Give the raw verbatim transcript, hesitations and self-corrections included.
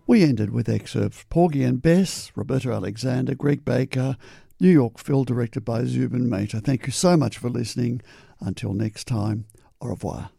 We ended with excerpts Porgy and Bess, Roberta Alexander, Greg Baker, New York Phil, directed by Zubin Mehta. Thank you so much for listening. Until next time, au revoir.